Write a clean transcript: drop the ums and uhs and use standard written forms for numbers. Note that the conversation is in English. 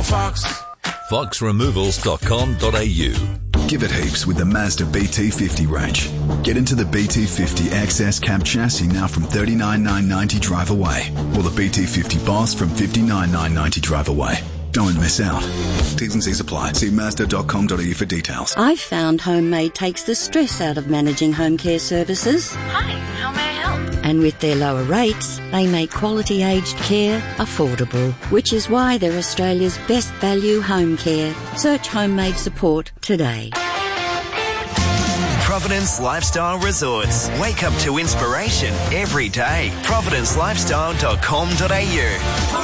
Fox. foxremovals.com.au. Give it heaps with the Mazda BT50 range. Get into the BT50 XS cab chassis now from $39,990 drive away, or the BT50 Boss from $59,990 drive away. Don't miss out. T's and C's apply. See Mazda.com.au for details. I've found Homemade takes the stress out of managing home care services. Hi, how may I help? And with their lower rates, they make quality aged care affordable, which is why they're Australia's best value home care. Search Homemade support today. Providence Lifestyle Resorts. Wake up to inspiration every day. providencelifestyle.com.au.